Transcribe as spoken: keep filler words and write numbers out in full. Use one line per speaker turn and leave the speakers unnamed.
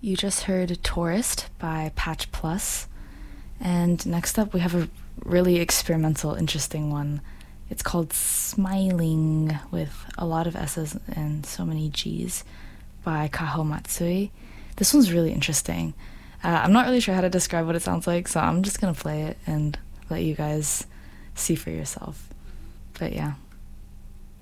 You just heard Tourist by Patch Plus. And next up, we have a really experimental, interesting one. It's called Smiling, with a lot of S's and so many G's, by Kaho Matsui. This one's really interesting. Uh, I'm not really sure how to describe what it sounds like, so I'm just gonna play it and let you guys see for yourself. But yeah.